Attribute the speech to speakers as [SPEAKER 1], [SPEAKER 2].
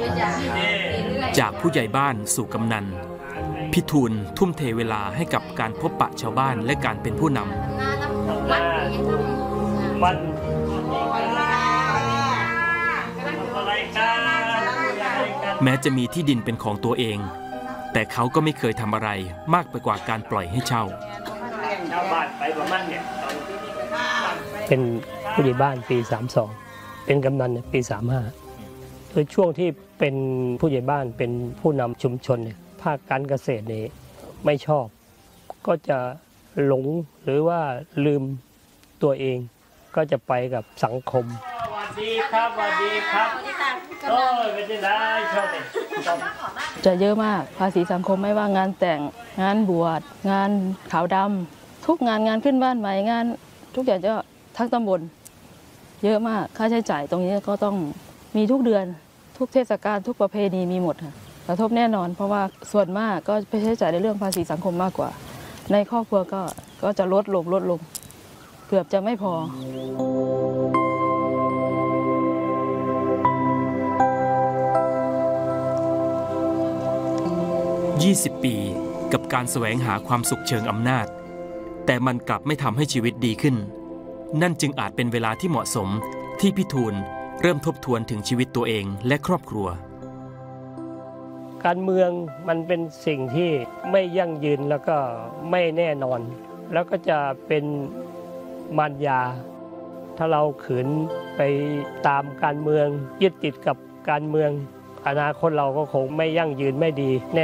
[SPEAKER 1] จากผู้ใหญ่บ้านสู่กำนันพี่ทูลทุ่มเทเวลาให้กับการพบปะชาวบ้านและการเป็นผู้นำแม้จะมีที่ดินเป็นของตัวเองแต่เขาก็ไม่เคยทำอะไรมากไปกว่าการปล่อยให้เช่า
[SPEAKER 2] เป็นผู้ใหญ่บ้านปี32เป็นกำนันปี35คือช่วงที่เป็นผู้ใหญ่บ้านเป็นผู้นำชุมชนเนี่ยภาคการเกษตรนี่ไม่ชอบก็จะหลงหรือว่าลืมตัวเองก็จะไปกับสังคม
[SPEAKER 3] สวัสดีครับสวัสดีครับโอ้ยเป็นยังไงชอบ
[SPEAKER 4] จะเยอะมากภาษีสังคมไม่ว่างานแต่งงานบวชงานขาวดำทุกงานขึ้นบ้านใหม่งานทุกอย่างจะทั้งตำบลเยอะมากค่าใช้จ่ายตรงนี้ก็ต้องมีทุกเดือนทุกเทศกาลทุกประเพณีมีหมดค่ะกระทบแน่นอนเพราะว่าส่วนมากก็ไปใช้จ่ายในเรื่องภาษีสังคมมากกว่าในครอบครัวก็จะลดลงเกือบจะไม่พอ
[SPEAKER 1] 20 ปีกับการแสวงหาความสุขเชิงอำนาจแต่มันกลับไม่ทำให้ชีวิตดีขึ้นนั่นจึงอาจเป็นเวลาที่เหมาะสมที่พี่ทูลเริ่มทบทวนถึงชีวิตตัวเองและครอบครัว
[SPEAKER 2] การเมืองมันเป็นสิ่งที่ไม่ยั่งยืนแล้วก็ไม่แน่นอนแล้วก็จะเป็นมารยาถ้าเราขืนไปตามการเมืองยึดติดกับการเมืองอนาคตเราก็คงไม่ยั่งยืนไม่ดีแน่